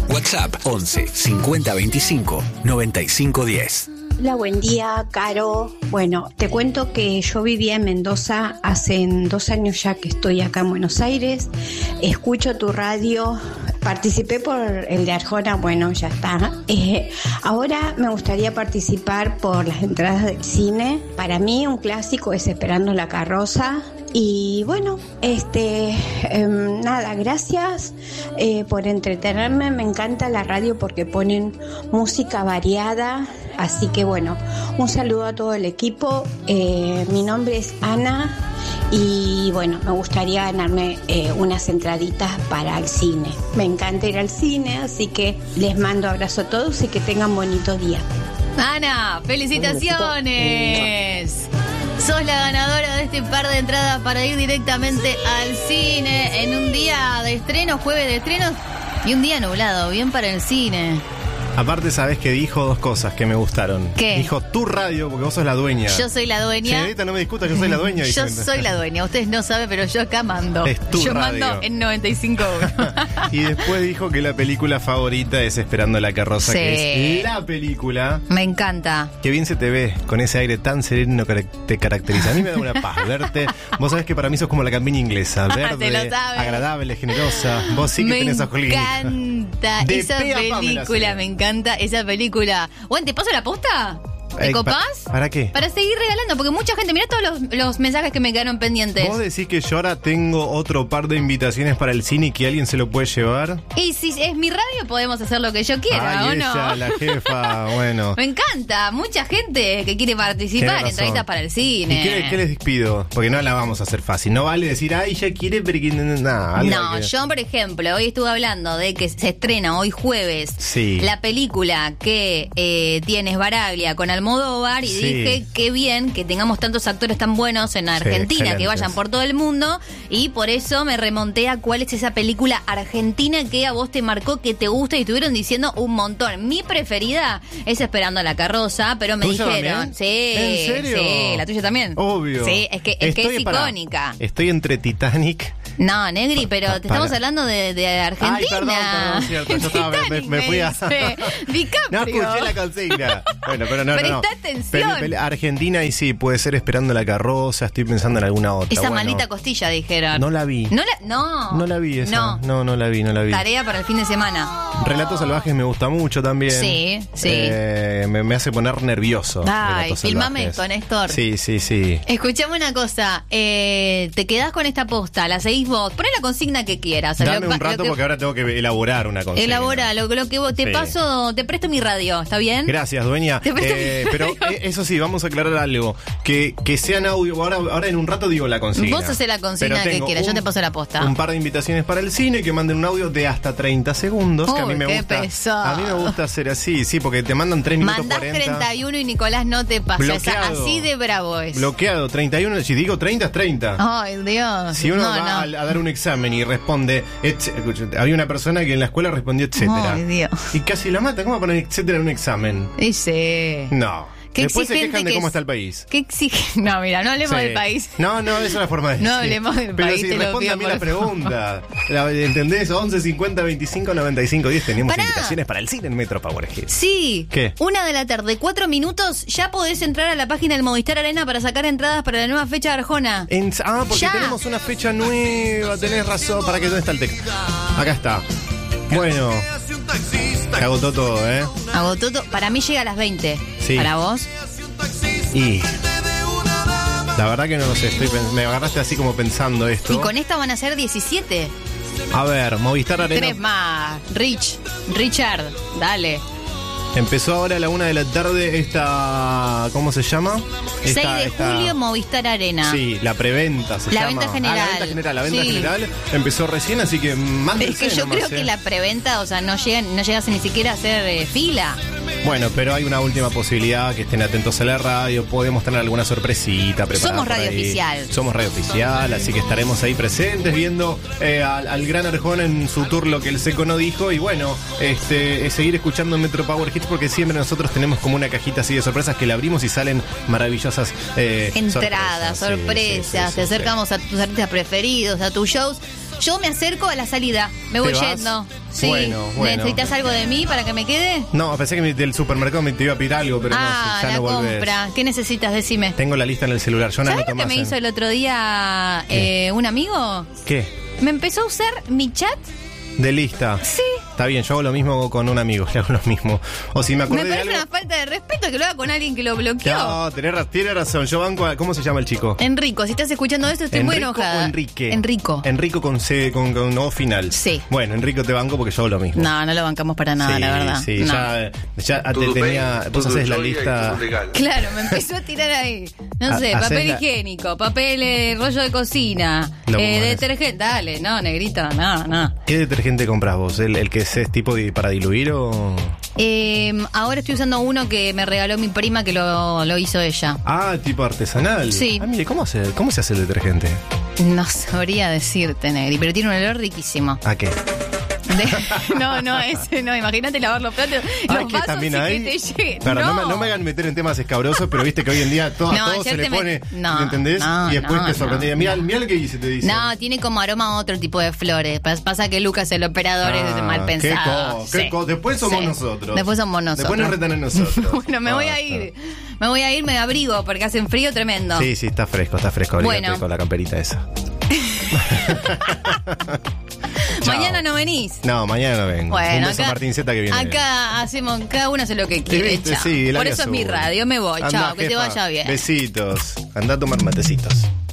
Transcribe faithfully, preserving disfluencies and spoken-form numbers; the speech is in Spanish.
WhatsApp once cincuenta veinticinco noventa y cinco diez. Hola, buen día, Caro. Bueno, te cuento que yo vivía en Mendoza hace dos años ya que estoy acá en Buenos Aires. Escucho tu radio, participé por el de Arjona, bueno, ya está. Eh, ahora me gustaría participar por las entradas del cine. Para mí un clásico es Esperando la carroza. Y bueno, este eh, nada, gracias eh, por entretenerme. Me encanta la radio porque ponen música variada. Así que bueno, un saludo a todo el equipo. Eh, mi nombre es Ana y bueno, me gustaría ganarme eh, unas entraditas para el cine. Me encanta ir al cine, así que les mando abrazo a todos y que tengan bonito día. Ana, felicitaciones. Sos la ganadora de este par de entradas para ir directamente al cine en un día de estreno, jueves de estrenos y un día nublado, bien para el cine. Aparte, sabes que dijo dos cosas que me gustaron. ¿Qué? Dijo tu radio, porque vos sos la dueña. Yo soy la dueña. Señorita, no me discutas, yo soy la dueña. Yo soy la dueña. Ustedes no saben, pero yo acá mando. Es tu yo radio. mando en noventa y cinco punto uno. Y después dijo que la película favorita es Esperando la carroza, sí, que es la película. Me encanta. Qué bien se te ve, con ese aire tan sereno que te caracteriza. A mí me da una paz verte. Vos sabés que para mí sos como la campiña inglesa. Verde, agradable, generosa. Vos sí que me tenés ojos lindos. Me encanta esa película, me encanta esa película. Bueno, ¿te paso la posta? ¿Te eh, copás? Pa- ¿Para qué? Para seguir regalando, porque mucha gente, mirá todos los, los mensajes que me quedaron pendientes. ¿Vos decís que yo ahora tengo otro par de invitaciones para el cine y que alguien se lo puede llevar? Y si es mi radio, podemos hacer lo que yo quiera, Ay, ¿o ella, no? la jefa, bueno. Me encanta, mucha gente que quiere participar, entraditas para el cine. ¿Y qué, qué les pido? Porque no la vamos a hacer fácil. No vale decir, ay, ella quiere, pero que no. No, que... yo, por ejemplo, hoy estuve hablando de que se estrena hoy jueves sí. la película que eh, tiene Sbaraglia con Almodóvar y sí. dije qué bien que tengamos tantos actores tan buenos en Argentina, sí, que vayan por todo el mundo, y por eso me remonté a cuál es esa película argentina que a vos te marcó, que te gusta, y estuvieron diciendo un montón. Mi preferida es Esperando la carroza, pero me dijeron, sí, ¿en serio? Sí, la tuya también. Obvio. Sí, es que es, que es para, icónica. Estoy entre Titanic. No, Negri, pero pa, te estamos para. hablando de, de Argentina. Ay, perdón, perdón, cierto. Yo estaba, me, me fui a... DiCaprio. No escuché la consigna. Bueno, pero no, Presta no, no. atención. Peli, peli, Argentina, y sí, puede ser Esperando la carroza, estoy pensando en alguna otra. Esa bueno, maldita costilla, dijeron. No la vi. No la, no. No la vi esa. No. no, no la vi, no la vi. Tarea para el fin de semana. Relatos Salvajes me gusta mucho también. Sí, sí. Eh, me, me hace poner nervioso. Ay, filmame esto, Néstor. Sí, sí, sí. Escuchame una cosa. Eh, te quedás con esta posta, la seguís vos. Poné la consigna que quieras. Dame lo, un rato que, porque ahora tengo que elaborar una consigna. Elabora, lo, lo que vos, te sí. paso, te presto mi radio, ¿está bien? Gracias, dueña. Te presto Eh, mi pero radio. eh, eso sí, vamos a aclarar algo. Que, que sean audio. Ahora, ahora en un rato digo la consigna. Vos haces la consigna que quieras, yo te paso la posta. Un par de invitaciones para el cine, que manden un audio de hasta treinta segundos. Uy, que a mí me qué gusta. pesado. A mí me gusta hacer así, sí, porque te mandan tres minutos Mandás cuarenta. treinta y uno y Nicolás no te pasa. Bloqueado. Así de bravo es. Bloqueado, treinta y uno. Si digo treinta, es treinta. Ay, Dios. Si uno no, va no. A, a dar un examen y responde, etc- había una persona que en la escuela respondió etcétera. Ay, Dios. Y casi la mata. ¿Cómo va a poner etcétera en un examen? Dice. No. Qué Después se exigente quejan de que cómo es. está el país. ¿Qué exige? No, mira, no hablemos Sí. del país. No, no, esa es la forma de decir. No hablemos del Pero país, si te lo responde pido, a mí por la favor. pregunta. La- ¿Entendés? once cincuenta veinticinco noventa y cinco diez. Teníamos Pará. invitaciones para el cine en Metro Power Hits. Sí. ¿Qué? Una de la tarde, cuatro minutos, ya podés entrar a la página del Movistar Arena para sacar entradas para la nueva fecha de Arjona. En- ah, porque Ya. tenemos una fecha nueva. Tenés razón. ¿Para qué? ¿Dónde está el texto? Acá está. Bueno. Se agotó todo, ¿eh? Agotó to- Para mí llega a las veinte. Sí. ¿Para vos? Y la verdad que no lo sé, estoy pen- me agarraste así como pensando esto. Y con esta van a ser diecisiete. A ver, Movistar Arena Tres más. Rich. Richard, dale. empezó ahora a la una de la tarde esta, ¿cómo se llama? Esta- seis de esta- julio, Movistar Arena. Sí, la preventa se La llama. venta general. Ah, la venta general, la venta Sí. general empezó recién, así que mándense Es que yo nomás, creo eh. que la preventa, o sea, no llegan, no llegas ni siquiera a hacer eh, fila. Bueno, pero hay una última posibilidad, que estén atentos a la radio, podemos tener alguna sorpresita preparada. Somos por radio ahí. oficial. Somos radio oficial, así que estaremos ahí presentes viendo eh, al, al gran Arjona en su tour Lo que el Seco no dijo, y bueno, este eh, seguir escuchando Metro Power Hits, porque siempre nosotros tenemos como una cajita así de sorpresas que la abrimos y salen maravillosas eh, Entradas, sorpresas, sorpresas, sí, sí, sí, te sí, acercamos sí. a tus artistas preferidos, a tus shows. Yo me acerco a la salida, me voy ¿Te vas? yendo. Sí. Bueno, bueno. ¿Necesitas algo de mí para que me quede? No, pensé que del supermercado me te iba a pedir algo, pero ah, no, ya la no volvés. compra. ¿Qué necesitas? Decime. Tengo la lista en el celular, yo no ¿Sabes anoto lo que más me en- hizo el otro día eh, un amigo? ¿Qué? Me empezó a usar mi chat. De lista. Sí. Está bien, yo hago lo mismo con un amigo, le hago lo mismo. O si me Me acordé de parece algo... una falta de respeto que lo haga con alguien que lo bloqueó. No, tenés, ra- tiene razón. Yo banco a- ¿Cómo se llama el chico? Enrico, si estás escuchando esto, estoy muy ¿Enrico enojada. o Enrique? Enrico. Enrico con C, con, con O final. Sí. Bueno, Enrico te banco porque yo hago lo mismo. No, no lo bancamos para nada, sí, la verdad. Sí, No. ya, ya te Todo tenía... bien, Vos todo haces la joya y lista... todo legal. Claro, me empezó a tirar ahí. No Ha- sé, hacés papel la- higiénico, papel, eh, rollo de cocina, Lo eh, pones. detergente. Dale, no, negrito, no, no. ¿Qué detergente compras vos? ¿El, el que es tipo de- para diluir o...? Eh, ahora estoy usando uno que me regaló mi prima que lo, lo hizo ella. Ah, tipo artesanal. Sí. Ah, mire, ¿cómo, hace, ¿cómo se hace el detergente? No sabría decirte, Negri, pero tiene un olor riquísimo. ¿A qué? De- no, no, ese no. Imagínate lavar los platos, Ah, los que vasos también y hay. que te llegue. Claro, no. no. me, no me hagan meter en temas escabrosos, pero viste que hoy en día todo, a No, todo se ayer le te me- pone, no, ¿entendés? no, y después no, te sorprende. no, Mira, no. mira lo que dice, te dice. No, tiene como aroma a otro tipo de flores. Pas- Pasa que Lucas, el operador, es Ah, mal qué pensado. co- qué Sí. co- Después somos Sí. nosotros. Después somos nosotros. Después nos retan a nosotros. Bueno, me voy a Basta. ir. Me voy a ir, me abrigo porque hacen frío tremendo. Sí, sí, está fresco, está fresco. Abrigate Bueno. con la camperita esa. Chao. Mañana no venís. No, mañana no vengo. Bueno, Un beso acá, a Martín Zeta que viene. acá hacemos, cada uno hace lo que Sí, quiere. viste, chao. sí, el Por área eso es mi azul. radio, me voy, Andá, chao, que te jefa. vaya bien. Besitos. Andá a tomar matecitos.